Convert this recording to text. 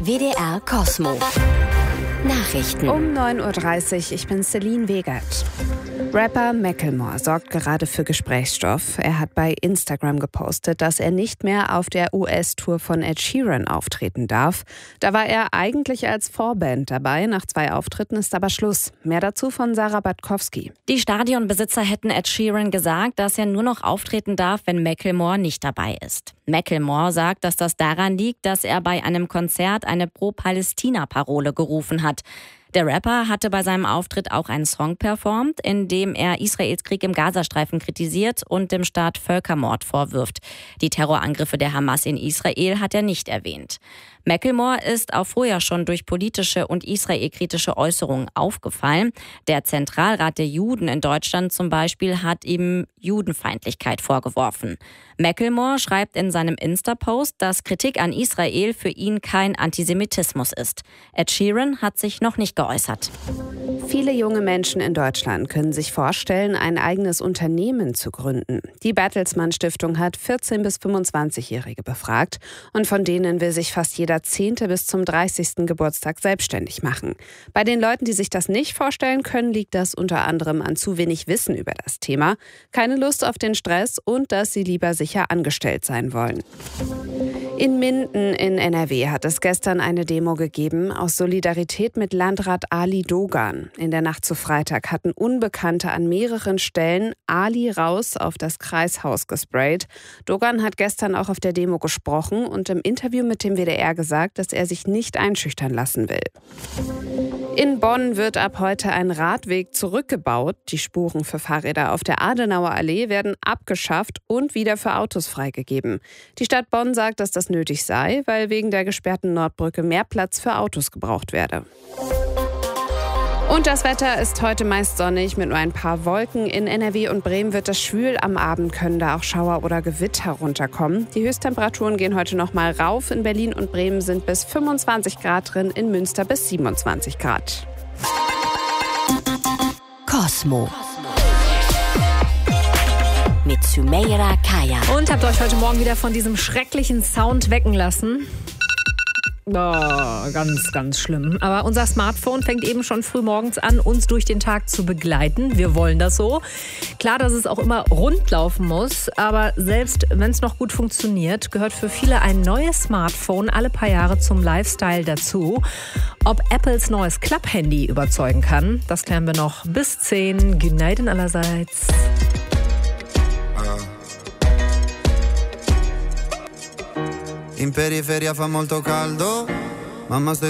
WDR Cosmo. Nachrichten. Um 9.30 Uhr, ich bin Celine Wegert. Rapper Macklemore sorgt gerade für Gesprächsstoff. Er hat bei Instagram gepostet, dass er nicht mehr auf der US-Tour von Ed Sheeran auftreten darf. Da war er eigentlich als Vorband dabei. Nach 2 Auftritten ist aber Schluss. Mehr dazu von Sarah Batkowski. Die Stadionbesitzer hätten Ed Sheeran gesagt, dass er nur noch auftreten darf, wenn Macklemore nicht dabei ist. Macklemore sagt, dass das daran liegt, dass er bei einem Konzert eine Pro-Palästina-Parole gerufen hat. Der Rapper hatte bei seinem Auftritt auch einen Song performt, in dem er Israels Krieg im Gazastreifen kritisiert und dem Staat Völkermord vorwirft. Die Terrorangriffe der Hamas in Israel hat er nicht erwähnt. Macklemore ist auch vorher schon durch politische und israelkritische Äußerungen aufgefallen. Der Zentralrat der Juden in Deutschland zum Beispiel hat ihm Judenfeindlichkeit vorgeworfen. Macklemore schreibt in seinem Insta-Post, dass Kritik an Israel für ihn kein Antisemitismus ist. Ed Sheeran hat sich noch nicht geäußert. Viele junge Menschen in Deutschland können sich vorstellen, ein eigenes Unternehmen zu gründen. Die Bertelsmann Stiftung hat 14- bis 25-Jährige befragt und von denen will sich fast jeder 10. bis zum 30. Geburtstag selbstständig machen. Bei den Leuten, die sich das nicht vorstellen können, liegt das unter anderem an zu wenig Wissen über das Thema, keine Lust auf den Stress und dass sie lieber sicher angestellt sein wollen. In Minden in NRW hat es gestern eine Demo gegeben aus Solidarität mit Landrat Ali Dogan. In der Nacht zu Freitag hatten Unbekannte an mehreren Stellen Ali raus auf das Kreishaus gesprayt. Dogan hat gestern auch auf der Demo gesprochen und im Interview mit dem WDR gesagt, dass er sich nicht einschüchtern lassen will. In Bonn wird ab heute ein Radweg zurückgebaut. Die Spuren für Fahrräder auf der Adenauer Allee werden abgeschafft und wieder für Autos freigegeben. Die Stadt Bonn sagt, dass das nötig sei, weil wegen der gesperrten Nordbrücke mehr Platz für Autos gebraucht werde. Und das Wetter ist heute meist sonnig mit nur ein paar Wolken. In NRW und Bremen wird es schwül. Am Abend können da auch Schauer oder Gewitter runterkommen. Die Höchsttemperaturen gehen heute noch mal rauf. In Berlin und Bremen sind bis 25 Grad drin, in Münster bis 27 Grad. Cosmo. Mit Sümeyra Kaya. Und habt euch heute Morgen wieder von diesem schrecklichen Sound wecken lassen? Oh, ganz, ganz schlimm. Aber unser Smartphone fängt eben schon früh morgens an, uns durch den Tag zu begleiten. Wir wollen das so. Klar, dass es auch immer rund laufen muss, aber selbst wenn es noch gut funktioniert, gehört für viele ein neues Smartphone alle paar Jahre zum Lifestyle dazu. Ob Apples neues Klapp-Handy überzeugen kann, das klären wir noch bis 10. Goodnight allerseits. In periferia fa molto caldo, mamma sto